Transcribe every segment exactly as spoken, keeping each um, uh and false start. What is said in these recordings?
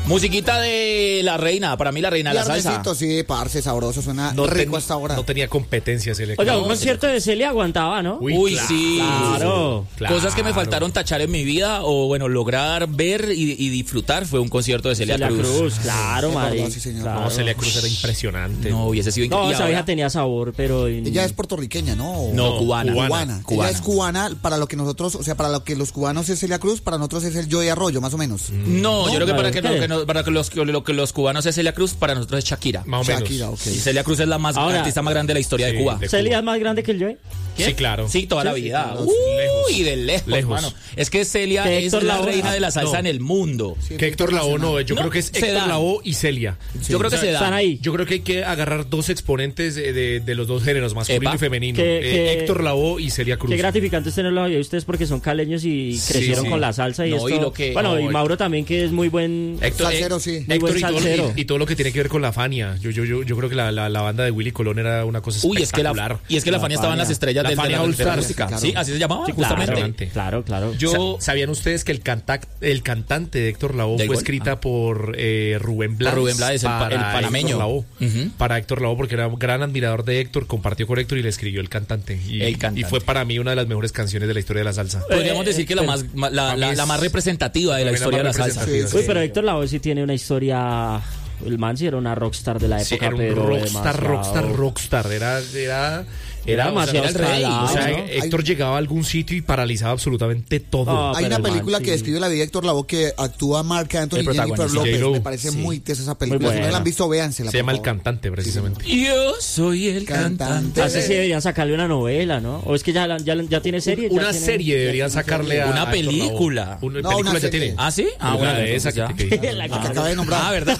Musiquita de la reina, para mí la reina de la salsa. Sí, parce, sabroso, suena no rico ten, hasta ahora. No tenía competencia Celia. Oiga, un concierto de Celia aguantaba, ¿no? Uy, Uy claro, sí. Claro, claro. Cosas que me faltaron tachar en mi vida, o bueno, lograr ver y, y disfrutar, fue un concierto de Celia, Celia Cruz. Cruz. Claro, Mari. Sí, señor. Claro. No, Celia Cruz era impresionante. No, hubiese sido increíble. No, esa vieja tenía sabor, pero... Ella es puertorriqueña, ¿no? No, cubana. Cubana. Cubana. Ella es cubana, para lo que nosotros, o sea, para lo que los cubanos es Celia Cruz, para nosotros es el Joey Arroyo, más o menos. Mm. No, no, yo creo que para que, ¿qué? no, que no, para que los, que lo que los cubanos es Celia Cruz, para nosotros es Shakira. Más o menos. Shakira, ok. Y Celia Cruz es la más Ahora, artista más grande de la historia sí, de Cuba. de ¿Celia es más grande que el Joey? ¿Qué? Sí, claro. Sí, toda Sí, la vida. sí, Uy, lejos. de lejos, Lejos. hermano. Es que Celia Que es Héctor la Lavoe- reina de la salsa no. en el mundo. Sí, Que Héctor Lavoe no, yo No, creo que es se Héctor dan. Lavoe y Celia. Yo creo que O sea, se Están da. ahí. Yo creo que hay que agarrar dos exponentes de, de, de los dos géneros, masculino Epa. y femenino. Que- Eh, que- Héctor Lavoe y Celia Cruz. Qué gratificante es tenerlos ahí ustedes porque son caleños y Sí, crecieron sí. con la salsa y No, esto. y lo que- bueno, no, y el- Mauro también, que es muy buen... Héctor, Salsero, eh, sí. Muy Héctor buen y todo, salsero. y, y todo lo que tiene que ver con la Fania. Yo, yo, yo, yo creo que la, la, la banda de Willy Colón era una cosa Uy, es que espectacular. la, y es que la, La Fania estaba en las Fania. estrellas La del- de, Fania la, All de la Stars, música. claro. Sí, así se llamaba, Sí, justamente. claro, Justamente. claro, claro. Yo, ¿sabían ustedes que el, canta, el cantante de Héctor Lavoe ¿Del fue gol? escrita Ah. por eh, Rubén Blades? Rubén Blades, el pa- para el panameño. Héctor Lavoe. Ujú. Para Héctor Lavoe, porque era un gran admirador de Héctor, compartió con Héctor y le escribió el cantante. Y, El cantante. y fue para mí una de las mejores canciones de la historia de la salsa. Podríamos Eh, decir que la pero- más, ma- la, para mí la, es- la más representativa de la para mí la historia de la más salsa. representativa, Sí, Uy, pero Héctor Lavoe sí tiene una historia... El man sí era una rockstar de la Sí, época, era un pero rockstar, demasiado- rockstar, rockstar. Era, era, Era demasiado o sea, el rey, escalado, o sea, ¿no? Héctor llegaba a algún sitio y paralizaba absolutamente todo. Ah, Hay pero una el man, película sí. que describe la vida de Héctor Lavoe que actúa Mark Anthony El y Jennifer protagonista. López. J-Lo. Me parece Sí. muy tesa esa película. Muy Si no la buena. han visto, véansela. Se por llama El favor. Cantante, precisamente. Yo soy el Cantante. cantante. Ah, ese sí deberían sacarle una novela, ¿no? O es que ya, la- ya, ya tiene serie. ya Una tiene- serie deberían sacarle a Una a Héctor Lavoe. película. Una No, película una ya serie. tiene. ¿Ah, sí? Ah, Una bueno, de esa entonces que ya. te que- La La que cara. acaba de nombrar. Ah, ¿verdad?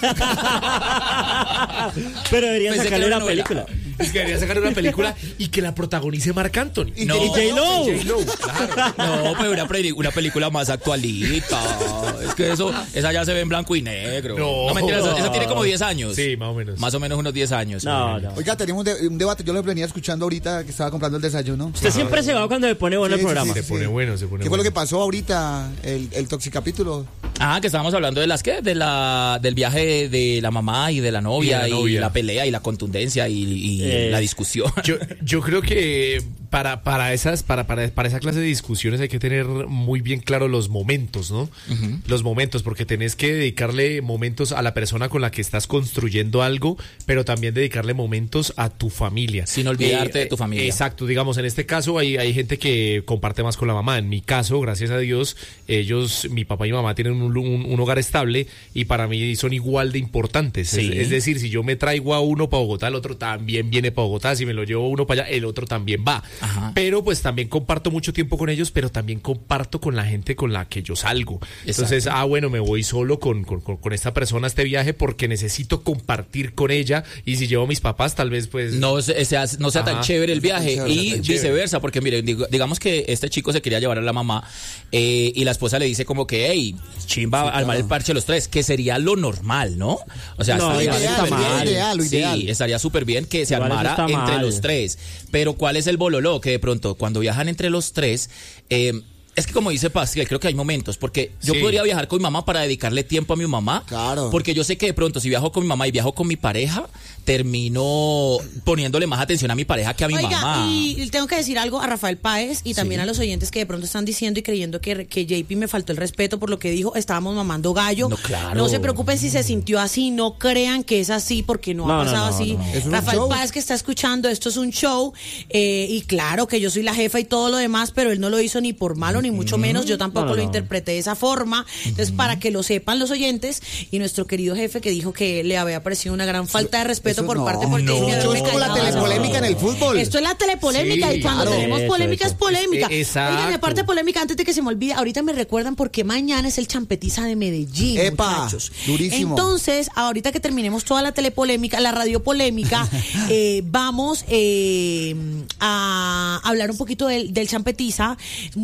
Pero deberían Pensé que sacarle era una una novela. película. Es que deberían sacar una película y que la protagonice Marc Anthony. Y No. Y J-Lo. J-Lo, claro. No, pero una, peli- una película más actualita. Es que eso, esa ya se ve en blanco y negro. No. mentira, esa, esa tiene como diez años. Sí, más o menos. Más o menos unos diez años. No, no. Oiga, tenemos un, de- un debate. Yo lo venía escuchando ahorita que estaba comprando el desayuno. Usted siempre se va cuando le pone bueno Sí, el sí, programa. Se pone bueno, se pone ¿Qué fue lo bueno. que pasó ahorita? El, el toxicapítulo. Ah, que estábamos hablando de las que, de la, del viaje de la mamá y de la novia Y de y la la, novia. pelea y la contundencia y, y Eh. la discusión. Yo, yo creo que para, para esas, para, para, para esa clase de discusiones hay que tener muy bien claro los momentos, ¿no? Los momentos, porque tenés que dedicarle momentos a la persona con la que estás construyendo algo, pero también dedicarle momentos a tu familia. Sin olvidarte de tu familia. Exacto, digamos, en este caso hay, hay gente que comparte más con la mamá. En mi caso, gracias a Dios, ellos, mi papá y mi mamá tienen un, un- un hogar estable y para mí son igual de importantes. Sí. Es, es decir, si yo me traigo a uno para Bogotá, el otro también viene para Bogotá. Si me lo llevo uno para allá, el otro también va. Ajá. Pero pues también comparto mucho tiempo con ellos, pero también comparto con la gente con la que yo salgo. Entonces, ah, bueno, me voy solo con, con, con- con esta persona a este viaje porque necesito compartir con ella. Y si llevo a mis papás, tal vez pues... No se- sea, no sea tan Ajá. chévere el viaje No sea tan y chévere. viceversa, porque mire, digo- digamos que este chico se quería llevar a la mamá eh, y la esposa le dice como que, hey, chimba, armar el parche los tres, que sería lo normal, ¿no? O sea, No, estaría ideal, súper está bien. mal. Ideal, lo Sí, ideal. estaría súper bien que se Igual eso armara está entre mal. los tres. Pero ¿cuál es el bololó? Que de pronto, cuando viajan entre los tres, eh, es que como dice Pascal, creo que hay momentos, porque yo Sí. podría viajar con mi mamá para dedicarle tiempo a mi mamá, Claro. porque yo sé que de pronto si viajo con mi mamá y viajo con mi pareja, termino poniéndole más atención a mi pareja que a mi Oiga, mamá. y tengo que decir algo a Rafael Páez y también a los oyentes que de pronto están diciendo y creyendo que, que J P me faltó el respeto por lo que dijo, estábamos mamando gallo. No, claro. No se preocupen si se sintió así, no crean que es así porque no, No, ha no, pasado no, así. no. Es un Rafael show. Páez que está escuchando, esto es un show eh, y claro que yo soy la jefa y todo lo demás, pero él no lo hizo ni por malo ni mucho menos, yo tampoco No, no, lo no. interpreté de esa forma. Entonces, para que lo sepan los oyentes y nuestro querido jefe que dijo que le había parecido una gran falta de respeto Eso por no, parte porque no. dice que Eso haberme es como la callado. telepolémica en el fútbol. Esto es la telepolémica Sí, y cuando claro. tenemos Eso, polémica eso. es polémica. Eh, exacto. Oigan, aparte polémica, antes de que se me olvide, ahorita me recuerdan porque mañana es el Champetiza de Medellín, Epa, muchachos. durísimo. Entonces, ahorita que terminemos toda la telepolémica, la radiopolémica, eh, vamos eh, a hablar un poquito del, del Champetiza. Es muy probable que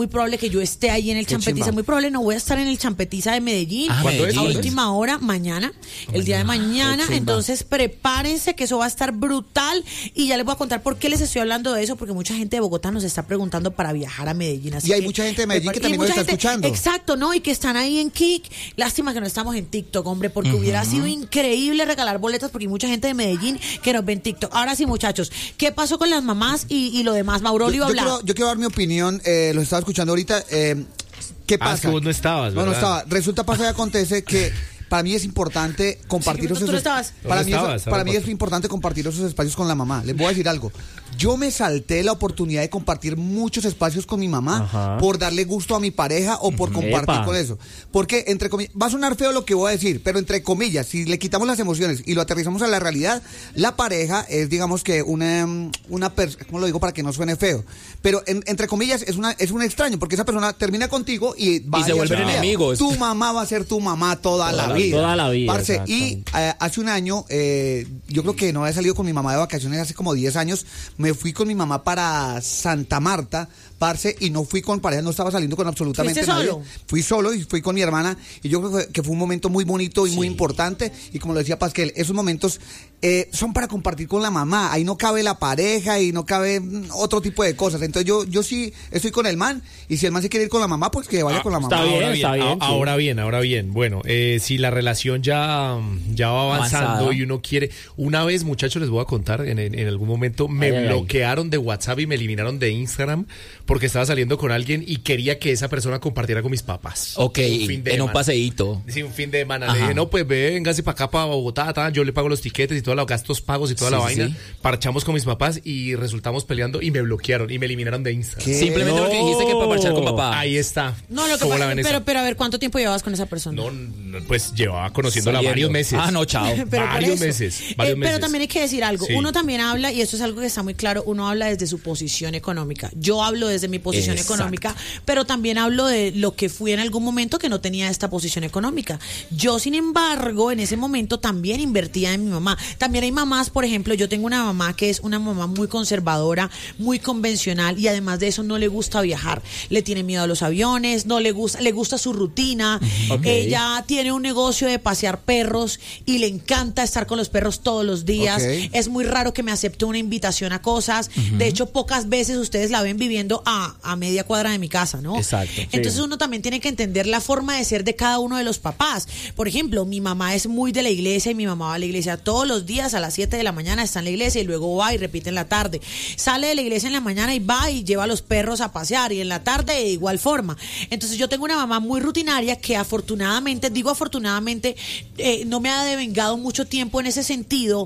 que yo esté ahí en el Qué Champetiza. chimba. Muy probable no voy a estar en el Champetiza de Medellín. Ah, ¿Cuándo es? A Medellín. última hora, mañana, el día de mañana. Qué chimba. Entonces prepárense que eso va a estar brutal. Y ya les voy a contar por qué les estoy hablando de eso, porque mucha gente de Bogotá nos está preguntando para viajar a Medellín. Así Y hay que mucha gente de Medellín que preparen- y también nos mucha está gente- escuchando. Exacto, ¿no? Y que están ahí en Kik. Lástima que no estamos en TikTok, hombre, porque hubiera sido increíble regalar boletas, porque hay mucha gente de Medellín que nos ve en TikTok. Ahora sí, muchachos, ¿qué pasó con las mamás y, y lo demás? Mauro Yo, iba a yo hablar. quiero, yo quiero dar mi opinión, eh, los estaba escuchando ahorita. Eh, ¿Qué Ah, pasa? es que vos no estabas, No, no ¿verdad? estaba. Resulta, pasa y acontece que para mí es importante compartir Sí, esos tú no estabas. Para, ¿Dónde mí, eso- estabas? para mí Ahora, es importante compartir esos espacios con la mamá. Les voy a decir algo. Yo me salté la oportunidad de compartir muchos espacios con mi mamá Ajá. por darle gusto a mi pareja o por compartir Epa. con eso. Porque, entre comillas, va a sonar feo lo que voy a decir, pero entre comillas, si le quitamos las emociones y lo aterrizamos a la realidad, la pareja es, digamos que una, una persona, ¿cómo lo digo para que no suene feo? Pero, en- entre comillas, es una es un extraño, porque esa persona termina contigo y va Y se vuelven pelea. enemigos. Tu mamá va a ser tu mamá toda, Toda la la- vida. toda la vida, Parce, y exactamente. eh, hace un año, eh, yo creo que no había salido con mi mamá de vacaciones hace como diez años. Me fui con mi mamá para Santa Marta, parce, y no fui con pareja, no estaba saliendo con absolutamente ¿Fuiste nadie. solo? Fui solo y fui con mi hermana. Y yo creo que, que fue un momento muy bonito y muy importante. Y como lo decía Pasquel, esos momentos eh, son para compartir con la mamá. Ahí no cabe la pareja y no cabe mm, otro tipo de cosas. Entonces yo, yo sí estoy con el man. Y si el man se quiere ir con la mamá, pues que vaya Ah, con la mamá. está bien, ahora está bien, a- sí. Ahora bien, ahora bien. Bueno, eh, si la relación ya, ya va avanzando Avanzada. y uno quiere... Una vez, muchachos, les voy a contar, en, en- en algún momento me Ay, ay, ay. bloquearon de WhatsApp y me eliminaron de Instagram porque estaba saliendo con alguien y quería que esa persona compartiera con mis papás. Ok, Un fin de en un semana. paseíto. Sí, un fin de semana. Ajá. Le dije, no, pues véngase para acá, para Bogotá, ta, yo le pago los tiquetes y todos los gastos pagos y toda Sí, la sí, vaina. sí. Parchamos con mis papás y resultamos peleando y me bloquearon y me eliminaron de Instagram. ¿Qué? Simplemente porque dijiste que para marchar con No. papá. Ahí está. No, lo que ¿Cómo la pasa, ven esa? pero, pero a ver, ¿cuánto tiempo llevabas con esa persona? No, no, pues llevaba conociéndola Saliendo. varios meses. Ah, no, chao. Pero por varios eso. meses, Eh, varios pero meses. también hay que decir algo. Sí. Uno también habla, y esto es algo que está muy claro, uno habla desde su posición económica. Yo hablo desde mi posición Exacto. económica, pero también hablo de lo que fui en algún momento que no tenía esta posición económica. Yo, sin embargo, en ese momento también invertía en mi mamá. También hay mamás, por ejemplo, yo tengo una mamá que es una mamá muy conservadora, muy convencional, y además de eso no le gusta viajar. Le tiene miedo a los aviones, no le gusta, le gusta su rutina. Ok. Ella tiene un negocio de pasear perros y le encanta estar con los perros todos los días. Ok. Es muy raro que me acepte una invitación a cosas. De hecho, pocas veces ustedes la ven viviendo a, a media cuadra de mi casa, ¿no? Exacto. Entonces Sí. uno también tiene que entender la forma de ser de cada uno de los papás. Por ejemplo, mi mamá es muy de la iglesia y mi mamá va a la iglesia todos los días a las siete de la mañana, está en la iglesia y luego va y repite en la tarde. Sale de la iglesia en la mañana y va y lleva a los perros a pasear, y en la tarde de igual forma. Entonces yo tengo una mamá muy rutinaria que afortunadamente, digo afortunadamente, eh, no me ha devengado mucho tiempo en ese sentido,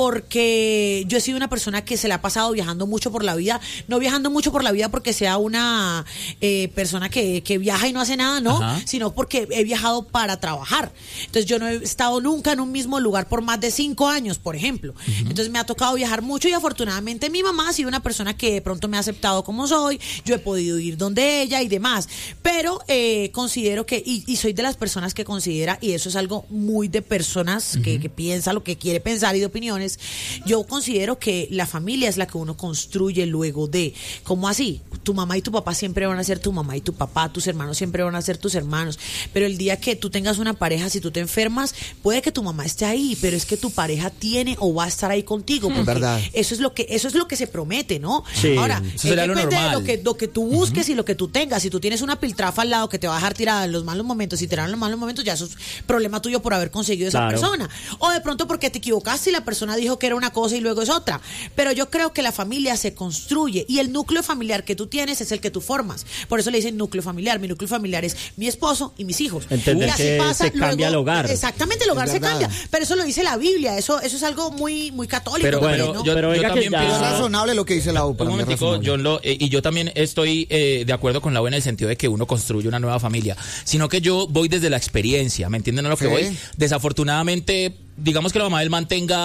porque yo he sido una persona que se la ha pasado viajando mucho por la vida, no viajando mucho por la vida porque sea una eh, persona que, que viaja y no hace nada, no, Ajá. sino porque he viajado para trabajar. Entonces yo no he estado nunca en un mismo lugar por más de cinco años, por ejemplo. Entonces me ha tocado viajar mucho, y afortunadamente mi mamá ha sido una persona que de pronto me ha aceptado como soy, yo he podido ir donde ella y demás. Pero eh, considero que, y, y soy de las personas que considera, y eso es algo muy de personas que, que piensa lo que quiere pensar y de opiniones, yo considero que la familia es la que uno construye luego de, ¿cómo así? Tu mamá y tu papá siempre van a ser tu mamá y tu papá, tus hermanos siempre van a ser tus hermanos, pero el día que tú tengas una pareja, si tú te enfermas, puede que tu mamá esté ahí, pero es que tu pareja tiene o va a estar ahí contigo, porque verdad. eso es lo que eso es lo que se promete, ¿no? Sí, Ahora, eso sería eh, lo depende de normal. lo que lo que tú busques y lo que tú tengas. Si tú tienes una piltrafa al lado que te va a dejar tirada en los malos momentos y te dan los malos momentos, ya eso es problema tuyo por haber conseguido esa Claro. persona. O de pronto porque te equivocaste y la persona dijo que era una cosa y luego es otra. Pero yo creo que la familia se construye, y el núcleo familiar que tú tienes es el que tú formas. Por eso le dicen núcleo familiar. Mi núcleo familiar es mi esposo y mis hijos. Entender Y así que pasa, se cambia el hogar. Exactamente, el hogar Es se verdad. cambia. Pero eso lo dice la Biblia. Eso, eso es algo muy, muy católico. Pero también, bueno, ¿no? yo, Pero yo oiga que también ya- Es pienso... razonable lo que dice la U. Para Un mí es momentico, razonable. John, lo, eh, y yo también estoy eh, de acuerdo con la U en el sentido de que uno construye una nueva familia, sino que yo voy desde la experiencia, ¿me entienden a lo que Sí. voy? Desafortunadamente, digamos que la mamá del man tenga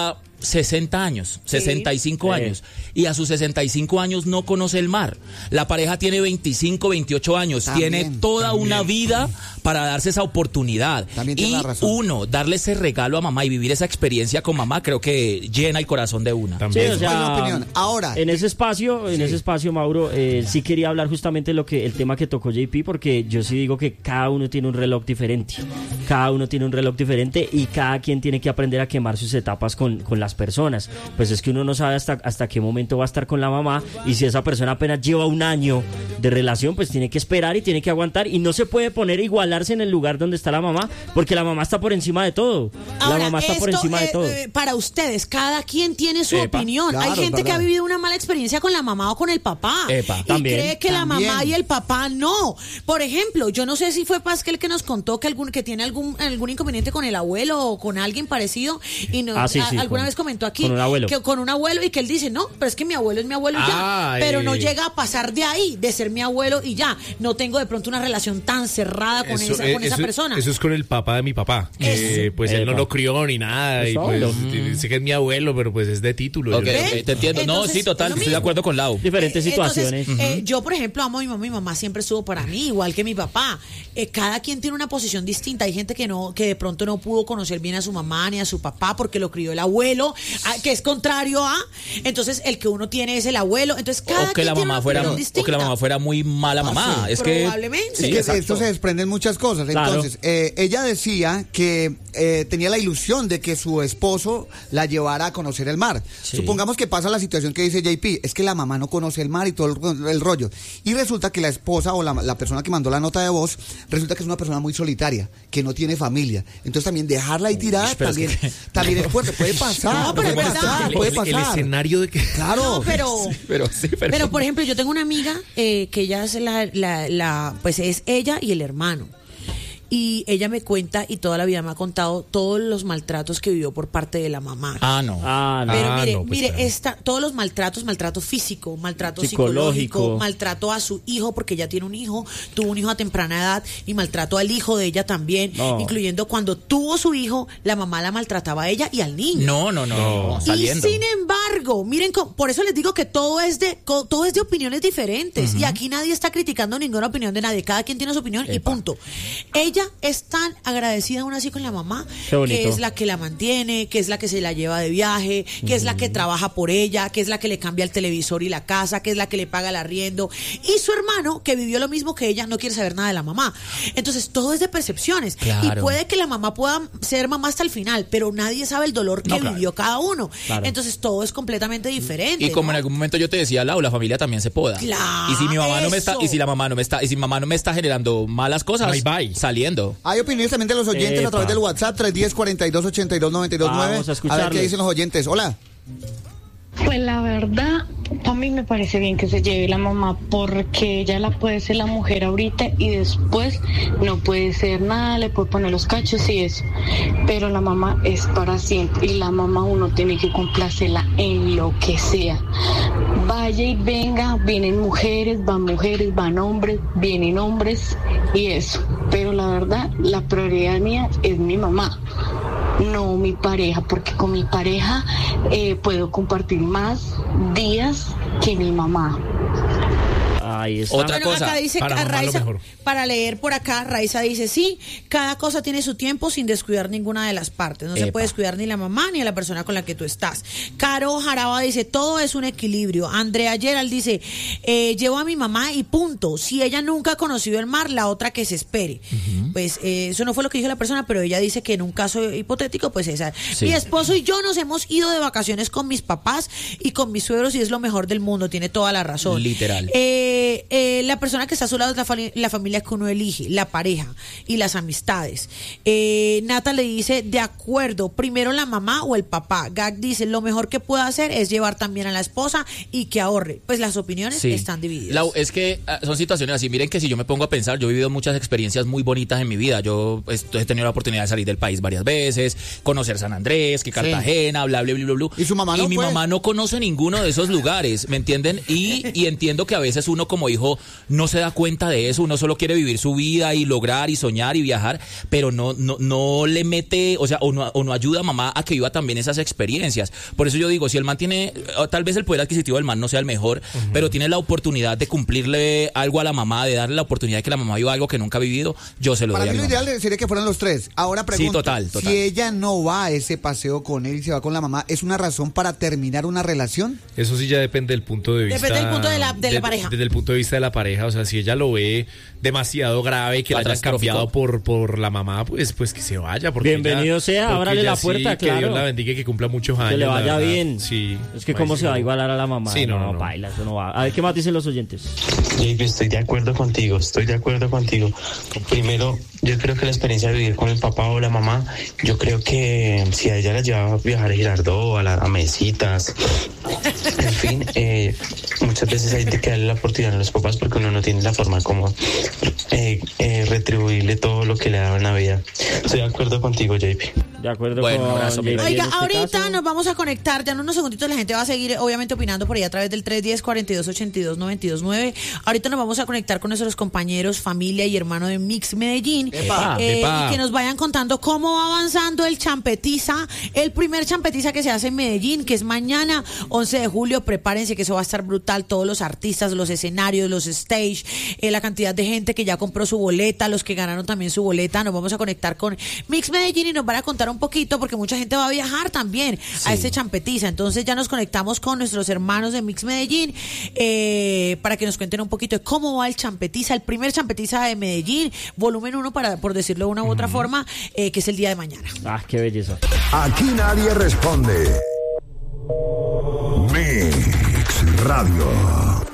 sesenta años, Sí. sesenta y cinco Sí. años, y a sus sesenta y cinco años no conoce el mar. La pareja tiene veinticinco, veintiocho años, También, tiene toda también. una vida para darse esa oportunidad. También tiene Y la razón. uno, darle ese regalo a mamá y vivir esa experiencia con mamá, creo que llena el corazón de una. Sí, También. o sea, buena opinión. Ahora, en ese espacio, en ese espacio, Mauro, eh, sí quería hablar justamente lo que el tema que tocó J P, porque yo sí digo que cada uno tiene un reloj diferente, cada uno tiene un reloj diferente y cada quien tiene que aprender a quemar sus etapas con, con las personas. Pues es que uno no sabe hasta hasta qué momento va a estar con la mamá, y si esa persona apenas lleva un año de relación, pues tiene que esperar y tiene que aguantar, y no se puede poner a igualarse en el lugar donde está la mamá, porque la mamá está por encima de todo. Ahora, la mamá está por esto, encima de eh, todo. eh, para ustedes, cada quien tiene su Epa, opinión. claro, Hay es gente que verdad. ha vivido una mala experiencia con la mamá o con el papá. Epa, y también, cree que la también. mamá y el papá no. Por ejemplo, yo no sé si fue Pascal que nos contó que algún que tiene algún algún inconveniente con el abuelo o con alguien parecido, y no, Ah, sí, a- sí, alguna con- vez comentó aquí con un abuelo. que con un abuelo, y que él dice, no, pero es que mi abuelo es mi abuelo y ya. Ay. Pero no llega a pasar de ahí, de ser mi abuelo y ya. No tengo de pronto una relación tan cerrada con Eso, esa, eh, con esa eso- persona. eso es con el papá de mi papá. Que, pues él no Epa. lo crió ni nada. Es Y pues abuelo. dice que es mi abuelo, pero pues es de título. Ok, Yo- ok, te entiendo. no, Entonces, sí, total, es lo estoy de mismo. acuerdo con Lau. Diferentes Eh, situaciones. Entonces, eh, yo, por ejemplo, amo a mi mamá. Mi mamá siempre estuvo para mí, igual que mi papá. Eh, cada quien tiene una posición distinta. Hay gente que no, que de pronto no pudo conocer bien a su mamá ni a su papá porque lo crió el abuelo, ah, que es contrario a. Entonces, el que uno tiene es el abuelo. Entonces, cada O que quien la tiene mamá una fuera, opinión o distinta. que la mamá fuera muy mala mamá. sí. Es que Probablemente. sí, es que exacto. de esto se desprenden muchas cosas. Claro. Entonces, eh, ella decía que eh, tenía la ilusión de que su esposo la llevara a conocer el mar. Sí. Supongamos que pasa la situación que dice J P, es que la mamá no conoce el mar y todo el, el rollo. Y resulta que la esposa o la, la persona que mandó la nota de voz, resulta que es una persona muy solitaria, que no tiene familia. Entonces también dejarla ahí tirada pero es también, que- también es fuerte. Puede pasar, No, pero puede es verdad. pasar, el, puede el- el pasar. escenario de que... Claro. No, pero. Pero sí, pero, Pero por ejemplo, yo tengo una amiga eh, que ella es la, la, la, pues es ella y el hermano. Y ella me cuenta y toda la vida me ha contado todos los maltratos que vivió por parte de la mamá. Ah, no. Ah, no. Pero Ah, mire, no, pues mire, claro. esta, todos los maltratos, maltrato físico, maltrato Psicológico. psicológico, maltrato a su hijo, porque ella tiene un hijo, tuvo un hijo a temprana edad, y maltrato al hijo de ella también, No. incluyendo cuando tuvo su hijo, la mamá la maltrataba a ella y al niño. No, no, no, no, saliendo. Y sin embargo, miren, co- por eso les digo que todo es de co- todo es de opiniones diferentes, y aquí nadie está criticando ninguna opinión de nadie, cada quien tiene su opinión y Epa. punto. Ella es tan agradecida aún así con la mamá, Qué bonito. que es la que la mantiene, que es la que se la lleva de viaje, que es la que trabaja por ella, que es la que le cambia el televisor y la casa, que es la que le paga el arriendo, y su hermano, que vivió lo mismo que ella, no quiere saber nada de la mamá. Entonces, todo es de percepciones, Claro. y puede que la mamá pueda ser mamá hasta el final, pero nadie sabe el dolor que No, claro. vivió cada uno. Claro. Entonces, todo es completamente diferente. Y como ¿no? en algún momento yo te decía, Lau, la familia también se poda. Claro, y si mi mamá no me está, eso. y si la mamá no me está, y si mi mamá no me está generando malas cosas, Bye, bye. saliendo. Hay opiniones también de los oyentes Epa. a través del WhatsApp tres uno cero, cuarenta y dos, ochenta y dos, noventa y dos, nueve. Vamos a A ver qué escucharlos. dicen los oyentes. Hola. Pues la verdad, a mí me parece bien que se lleve la mamá porque ella la puede ser la mujer ahorita y después no puede ser nada, le puede poner los cachos y eso. Pero la mamá es para siempre y la mamá uno tiene que complacerla en lo que sea. Vaya y venga, vienen mujeres, van mujeres, van hombres, vienen hombres y eso. Pero la verdad, la prioridad mía es mi mamá. No mi pareja, porque con mi pareja eh, puedo compartir más días que mi mamá. Ahí está. Otra Bueno, cosa, acá dice para que mamá lo Raiza, mejor. para leer por acá, Raiza dice, sí, cada cosa tiene su tiempo sin descuidar ninguna de las partes. No se Epa. puede descuidar ni la mamá ni a la persona con la que tú estás. Caro Jaraba dice, todo es un equilibrio. Andrea Gerald dice, eh, llevo a mi mamá y punto. Si ella nunca ha conocido el mar, la otra que se espere. Pues eh, eso no fue lo que dijo la persona, pero ella dice que en un caso hipotético, pues esa. Sí. Mi esposo y yo nos hemos ido de vacaciones con mis papás y con mis suegros y es lo mejor del mundo. Tiene toda la razón. Literal. Eh, eh, la persona que está a su lado es la, fali- la familia que uno elige, la pareja y las amistades. Eh, Nata le dice, de acuerdo, primero la mamá o el papá. Gag dice, lo mejor que puede hacer es llevar también a la esposa y que ahorre. Pues las opiniones Sí. están divididas. Lau, es que ah, son situaciones así. Miren que si yo me pongo a pensar, yo he vivido muchas experiencias muy bonitas en mi vida. Yo pues, he tenido la oportunidad de salir del país varias veces, conocer San Andrés, que Cartagena, bla, bla, bla, bla, bla. ¿Y su mamá no Y mi fue? mamá no conoce ninguno de esos lugares, ¿me entienden? Y, y entiendo que a veces uno uno como hijo no se da cuenta de eso, uno solo quiere vivir su vida y lograr y soñar y viajar, pero no no no le mete, o sea, o no, o no ayuda a mamá a que viva también esas experiencias. Por eso yo digo, si el man tiene, tal vez el poder adquisitivo del man no sea el mejor, uh-huh. pero tiene la oportunidad de cumplirle algo a la mamá, de darle la oportunidad de que la mamá viva algo que nunca ha vivido, yo se lo Para doy a mí mi lo mamá. ideal sería que fueran los tres. Ahora pregunto, sí, total, total. si ella no va a ese paseo con él y se va con la mamá, ¿es una razón para terminar una relación? Eso sí ya depende del punto de vista. Depende del punto de la, de la pareja. Desde el punto de vista de la pareja, o sea, si ella lo ve demasiado grave, que la hayan cambiado por, por la mamá, pues, pues que se vaya. Porque bienvenido ella, sea, porque ábrale ella la puerta, sí, claro. Que Dios la bendiga y que cumpla muchos años. Que le vaya bien. Sí. Es que cómo se va a igualar a la mamá. Sí, no, no, no. Baila, eso no va. A ver, ¿qué más dicen los oyentes? J P, estoy de acuerdo contigo, estoy de acuerdo contigo. Primero, yo creo que la experiencia de vivir con el papá o la mamá, yo creo que si a ella la llevaba a viajar a Girardot, a, la, a Mesitas, en fin, eh, muchas veces hay que darle la oportunidad a los papás porque uno no tiene la forma como eh, eh, retribuirle todo lo que le daba en la vida. Estoy de acuerdo contigo, J P. De acuerdo bueno, con abrazo, J P. Oiga, en este ahorita caso. nos vamos a conectar, ya en unos segunditos la gente va a seguir obviamente opinando por ahí a través del tres uno cero, cuatro dos ocho dos, nueve dos nueve. Ahorita nos vamos a conectar con nuestros compañeros, familia y hermano de Mix Medellín, Epa, eh, epa. y que nos vayan contando cómo va avanzando el champetiza, el primer champetiza que se hace en Medellín, que es mañana, once de julio. Prepárense que eso va a estar brutal, todos los artistas, los escenarios, los stage, eh, la cantidad de gente que ya compró su boleta, los que ganaron también su boleta. Nos vamos a conectar con Mix Medellín y nos van a contar un poquito, porque mucha gente va a viajar también sí. a este champetiza. Entonces ya nos conectamos con nuestros hermanos de Mix Medellín eh, para que nos cuenten un poquito de cómo va el champetiza, el primer champetiza de Medellín, volumen uno, para, por decirlo de una u otra uh-huh. forma, eh, que es el día de mañana. Ah, qué belleza. Aquí nadie responde. Mix Radio.